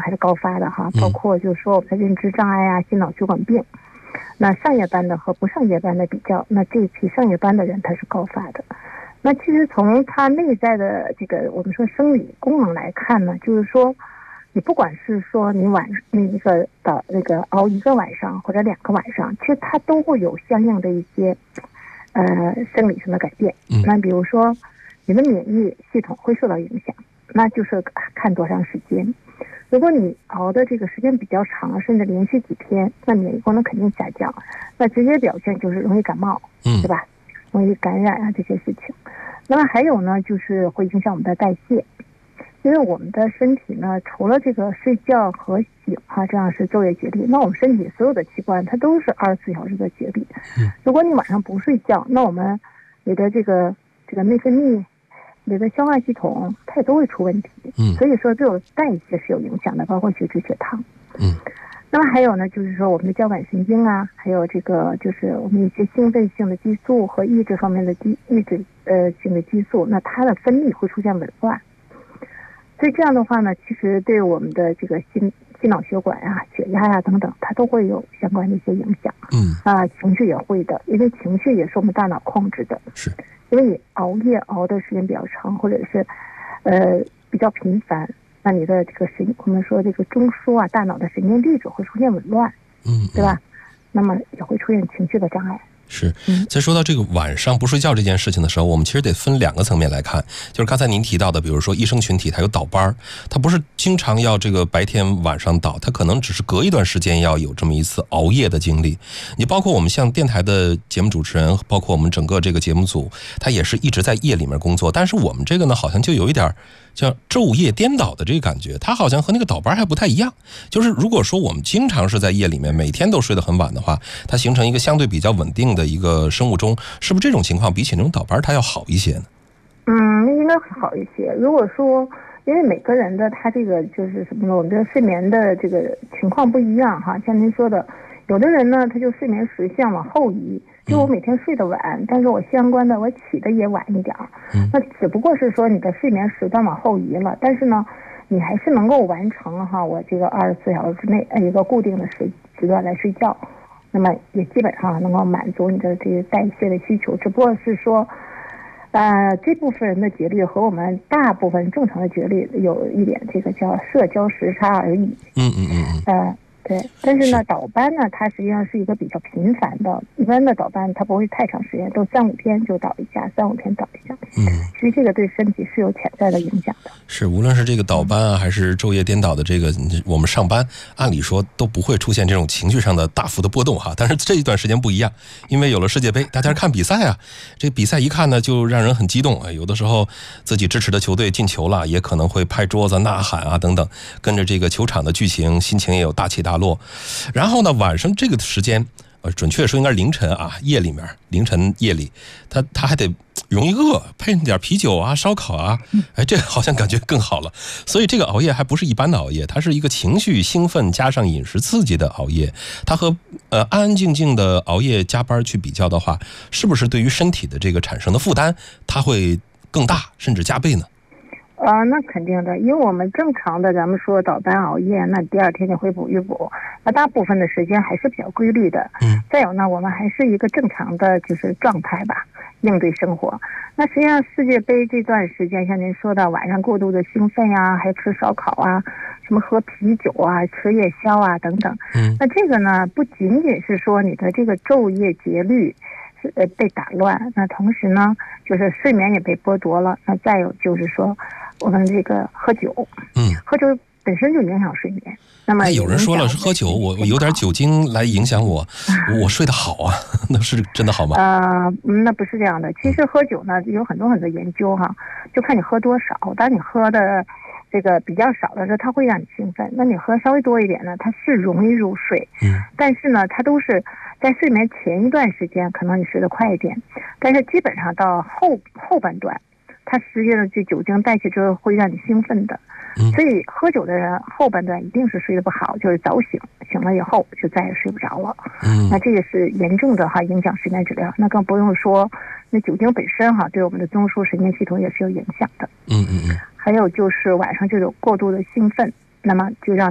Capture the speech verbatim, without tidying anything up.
还是高发的哈，包括就是说我们的认知障碍啊、心脑血管病。那上夜班的和不上夜班的比较，那这一批上夜班的人他是高发的。那其实从他内在的这个我们说生理功能来看呢，就是说你不管是说你晚那个的那个熬一个晚上或者两个晚上，其实它都会有相应的一些呃生理上的改变。那比如说你的免疫系统会受到影响，那就是看多长时间。如果你熬的这个时间比较长，甚至连续几天，那免疫功能肯定下降，那直接表现就是容易感冒，对吧？容易感染啊这些事情。那么还有呢，就是会影响我们的代谢，因为我们的身体呢，除了这个睡觉和醒啊，这样是昼夜节律，那我们身体所有的器官它都是二十四小时的节律。如果你晚上不睡觉，那我们你的这个这个内分泌。你的消化系统它也都会出问题，嗯，所以说对我代谢是有影响的，包括血脂、血糖，嗯。那么还有呢，就是说我们的交感神经啊，还有这个就是我们一些兴奋性的激素和抑制方面的激抑制呃性的激素，那它的分泌会出现紊乱，所以这样的话呢，其实对我们的这个心心脑血管啊、血压呀、啊、等等，它都会有相关的一些影响，嗯啊，情绪也会的，因为情绪也是我们大脑控制的， 是。 因为你熬夜熬的时间比较长，或者是，呃，比较频繁，那你的这个神，我们说这个中枢啊，大脑的神经递质会出现紊乱， 嗯， 对吧？那么也会出现情绪的障碍。 是，在说到这个晚上不睡觉这件事情的时候，我们其实得分两个层面来看。就是刚才您提到的，比如说医生群体他有倒班，他不是经常要这个白天晚上倒，他可能只是隔一段时间要有这么一次熬夜的经历。你包括我们像电台的节目主持人，包括我们整个这个节目组，他也是一直在夜里面工作，但是我们这个呢好像就有一点像昼夜颠倒的这个感觉，它好像和那个倒班还不太一样。就是如果说我们经常是在夜里面每天都睡得很晚的话，它形成一个相对比较稳定的一个生物钟，是不是这种情况比起那种倒班它要好一些呢？ 嗯，应该会好一些。如果说因为每个人的他这个就是什么呢，我们的睡眠的这个情况不一样哈，像您说的，有的人呢他就睡眠时相往后移，就我每天睡得晚，嗯、但是我相关的我起的也晚一点，嗯、那只不过是说你的睡眠时段往后移了，但是呢你还是能够完成哈我这个二十四小时之内一个固定的时时段来睡觉，那么也基本上能够满足你的这个代谢的需求，只不过是说呃，这部分人的节律和我们大部分正常的节律有一点这个叫社交时差而已。 嗯嗯嗯嗯。 呃，对，但是呢，倒班呢，它实际上是一个比较频繁的，一般的倒班它不会太长时间，都三五天就倒一下，三五天倒一下。嗯，其实这个对身体是有潜在的影响的。 是，无论是这个倒班啊，还是昼夜颠倒的这个，我们上班按理说都不会出现这种情绪上的大幅的波动哈。但是这一段时间不一样，因为有了世界杯，大家看比赛啊，这比赛一看呢就让人很激动啊。有的时候自己支持的球队进球了，也可能会拍桌子呐喊啊等等，跟着这个球场的剧情，心情也有大起大落。然后呢，晚上这个时间，呃，准确说应该是凌晨啊，夜里面，凌晨夜里，他他还得容易饿，配点啤酒啊、烧烤啊，哎，这好像感觉更好了。所以这个熬夜还不是一般的熬夜，它是一个情绪兴奋加上饮食刺激的熬夜。它和呃安安静静的熬夜加班去比较的话，是不是对于身体的这个产生的负担，它会更大，甚至加倍呢？ 啊、呃，那肯定的，因为我们正常的，咱们说倒班熬夜，那第二天就会补一补，那大部分的时间还是比较规律的。嗯。再有呢，我们还是一个正常的就是状态吧，应对生活。那实际上世界杯这段时间，像您说的晚上过度的兴奋呀、啊，还吃烧烤啊，什么喝啤酒啊，吃夜宵啊等等。嗯。那这个呢，不仅仅是说你的这个昼夜节律是呃被打乱，那同时呢，就是睡眠也被剥夺了。那再有就是说。我们这个喝酒，嗯，喝酒本身就影响睡眠。那么有人说了是喝酒，我我有点酒精来影响我，我睡得好啊，那是真的好吗？ 呃，那不是这样的。其实喝酒呢，有很多很多研究哈，就看你喝多少。当你喝的这个比较少的时候，它会让你兴奋；那你喝稍微多一点呢，它是容易入睡。嗯，但是呢，它都是在睡眠前一段时间，可能你睡得快一点，但是基本上到后后半段。它实际上这酒精代谢之后会让你兴奋的，所以喝酒的人后半段一定是睡得不好，就是早醒，醒了以后就再也睡不着了。嗯，那这个是严重的哈影响睡眠质量。那更不用说那酒精本身哈对我们的中枢神经系统也是有影响的。嗯嗯嗯。还有就是晚上就有过度的兴奋，那么就让